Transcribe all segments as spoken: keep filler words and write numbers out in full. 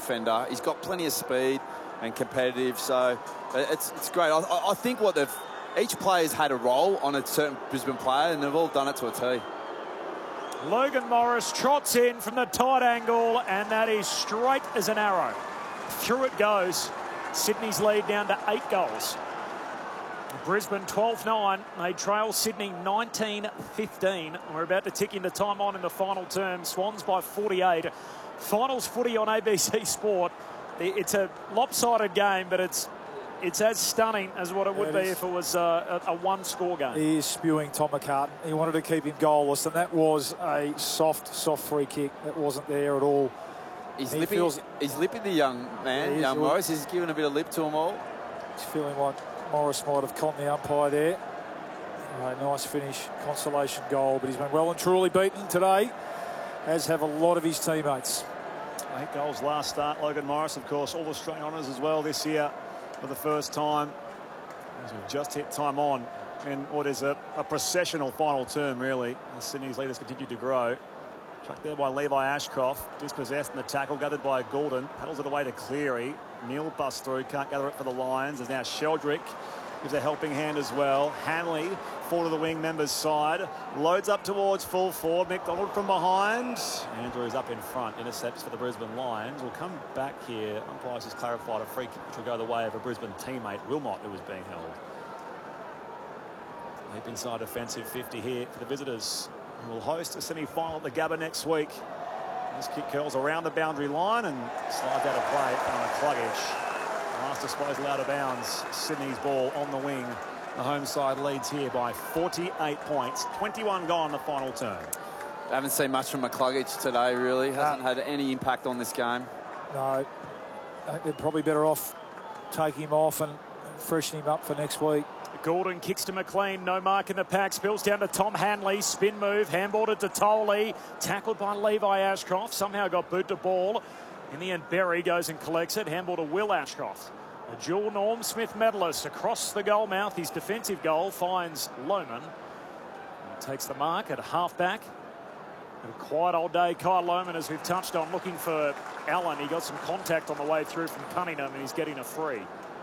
defender. He's got plenty of speed and competitive, so it's it's great. I, I think what they've each player's had a role on a certain Brisbane player, and they've all done it to a T. Logan Morris trots in from the tight angle, and that is straight as an arrow. Through it goes. Sydney's lead down to eight goals. Brisbane twelve nine. They trail Sydney nineteen fifteen. We're about to tick into time on in the final term. Swans by forty-eight. Finals footy on A B C Sport. It's a lopsided game, but it's it's as stunning as what it would yeah, it be if it was a, a one-score game. He is spewing Tom McCartan. He wanted to keep him goalless, and that was a soft, soft free kick. That wasn't there at all. He's, he lipping, feels, he's lipping the young man, yeah, young Morris. He's giving a bit of lip to them all. He's feeling like Morris might have conned the umpire there. Uh, nice finish, consolation goal, but he's been well and truly beaten today, as have a lot of his teammates. Eight goals last start. Logan Morris, of course, all Australian honours as well this year for the first time, as we've just hit time on in what is a, a processional final term, really, as Sydney's leaders continue to grow. Tracked there by Levi Ashcroft, dispossessed in the tackle, gathered by Goulden, paddles it away to Cleary. Neil busts through, can't gather it for the Lions. There's now Sheldrick, gives a helping hand as well. Hanley, forward to the wing members' side, loads up towards full forward. McDonald from behind. Andrews up in front, intercepts for the Brisbane Lions. We'll come back here. Umpires has clarified a free kick which will go the way of a Brisbane teammate, Wilmot, who was being held. Deep inside offensive fifty here for the visitors. And we'll host a semi-final at the Gabba next week. This kick curls around the boundary line and slides out of play on a cluggage. Last disposal out of bounds. Sydney's ball on the wing. The home side leads here by forty-eight points. twenty-one gone in the final term. I haven't seen much from McCluggage today, really. Hasn't no. had any impact on this game. No, I think they're probably better off taking him off and freshening him up for next week. Goulden kicks to McLean, no mark in the pack, spills down to Tom Hanley, spin move, handball to Toley, tackled by Levi Ashcroft, somehow got boot to ball. In the end, Berry goes and collects it, handball to Will Ashcroft. A dual Norm Smith medalist across the goal mouth. His defensive goal finds Lohman. He takes the mark at halfback. A quiet old day, Kyle Lohman, as we've touched on, looking for Allen. He got some contact on the way through from Cunningham, and he's getting a free.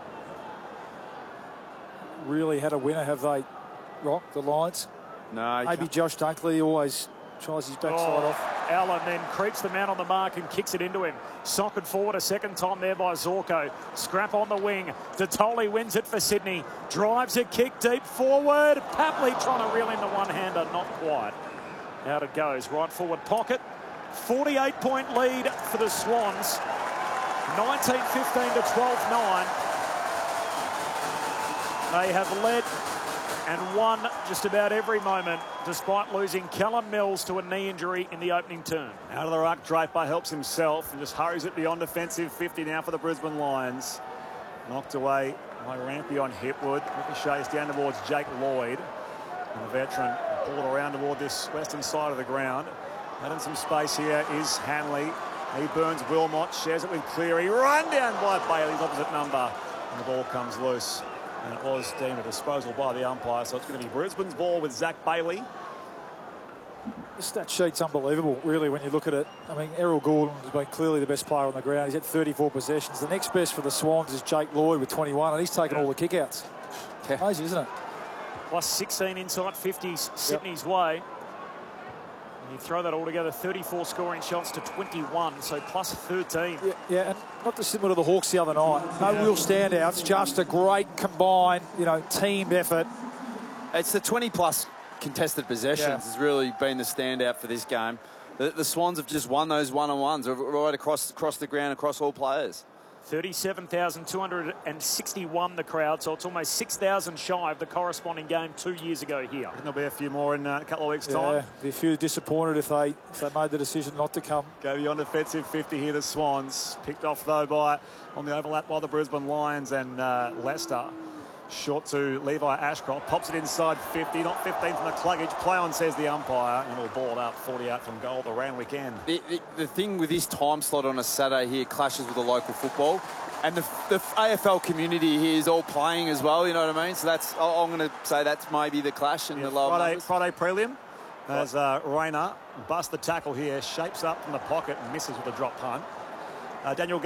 Really had a winner, have they, Rock, the Lions? No. Maybe Josh Dunkley always tries his backside oh, off. Allen then creeps the man on the mark and kicks it into him. Socked forward a second time there by Zorko. Scrap on the wing. Detoli wins it for Sydney. Drives a kick deep forward. Papley trying to reel in the one-hander. Not quite. Out it goes. Right forward pocket. forty-eight point lead for the Swans. nineteen fifteen to twelve nine. They have led and won just about every moment, despite losing Callum Mills to a knee injury in the opening term. Out of the ruck, Draper helps himself and just hurries it beyond defensive fifty now for the Brisbane Lions. Knocked away by Rampy on Hipwood. Ricochets down towards Jake Lloyd. And the veteran pulled around toward this western side of the ground. Having some space here is Hanley. He burns Wilmot, shares it with Cleary. Run down by Bailey's opposite number. And the ball comes loose. And it was deemed a disposal by the umpire, so it's going to be Brisbane's ball with Zach Bailey. The stat sheet's unbelievable, really, when you look at it. I mean, Errol Goulden has been clearly the best player on the ground. He's had thirty-four possessions. The next best for the Swans is Jake Lloyd with twenty-one, and he's taken all the kickouts. Yeah. Amazing, isn't it? Plus sixteen inside fifties Sydney's yep. way. And you throw that all together, thirty-four scoring shots to twenty-one, so plus thirteen. Yeah, yeah, and not dissimilar to the Hawks the other night. No yeah. real standouts, just a great combined, you know, team effort. It's the twenty plus contested possessions yeah. has really been the standout for this game. The, the Swans have just won those one-on-ones right across across the ground, across all players. thirty-seven thousand two hundred sixty-one the crowd, so it's almost six thousand shy of the corresponding game two years ago here. And there'll be a few more in uh, a couple of weeks' yeah, time. Be a few disappointed if they if they made the decision not to come. Go beyond defensive fifty here, the Swans. Picked off, though, by on the overlap by the Brisbane Lions and uh, Leicester. Short to Levi Ashcroft. Pops it inside fifty, not fifteen from the cluggage. Play on, says the umpire. And we'll ball out forty-eight from goal the round weekend. The, the, the thing with this time slot on a Saturday here clashes with the local football. And the, the A F L community here is all playing as well, you know what I mean? So that's, I'm going to say that's maybe the clash in yeah, the lower Friday, numbers. Friday prelim. As uh, Rayner busts the tackle here, shapes up from the pocket and misses with a drop punt. Uh, Daniel